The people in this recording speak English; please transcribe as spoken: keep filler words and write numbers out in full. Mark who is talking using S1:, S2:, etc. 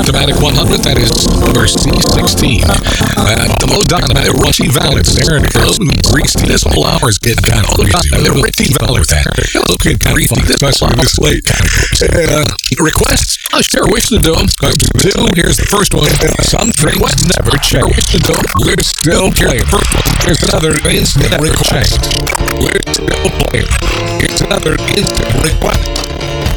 S1: Automatic one hundred, that is number C sixteen. And the low automatic Rushy Valid, there it goes. Greasy, this whole hour's get kind of easy. The Richie Valid, that. Look at Gary Funk, especially this late. Uh, requests, I sure wish to do them. Two, here's the first one. Some drinks never change. Wish to do them. We're still playing. Here's another instant request. We're still playing. Here's another instant request.